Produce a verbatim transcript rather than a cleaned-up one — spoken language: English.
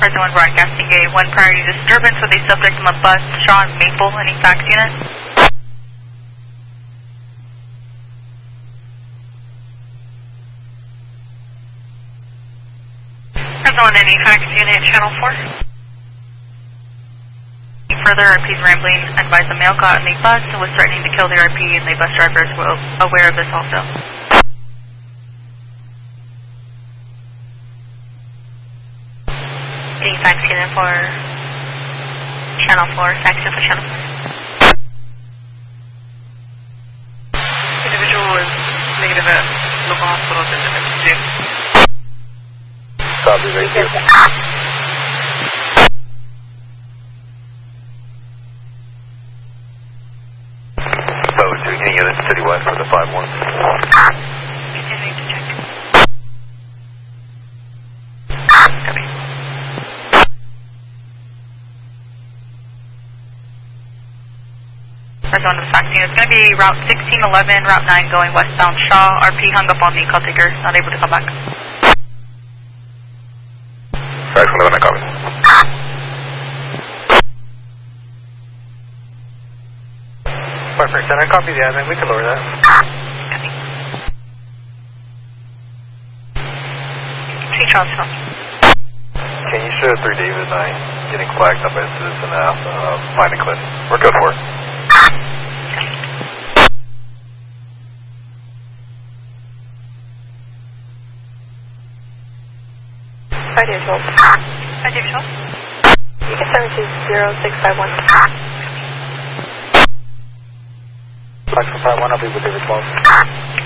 Present one broadcasting a one priority disturbance with a subject on the bus, Sean Maple, any fax unit? Present one, any fax unit, channel four? Further, R P's rambling advised the male caught in the bus and was threatening to kill the R P, and the bus driver is well aware of this also. Any fax unit for channel four, fax unit for channel four. Individual was negative at local hospital in the June. Copy, right here. So, any units citywide for the five one. Continuing to check. Copy. First one to the fax unit. It's going to be route sixteen eleven, route nine going westbound Shaw. R P hung up on the call taker, not able to come back. Fax eleven, I copy. Perfect, I copy the admin, we can lower that. Copy. Three Charles Hill. Can you show three David nine getting flagged up by a citizen at uh, Pine and Cliff? We're good for it. Five David twelve. Five David twelve. You can send it to zero six five one. Fox five one, I'll be with David twelve.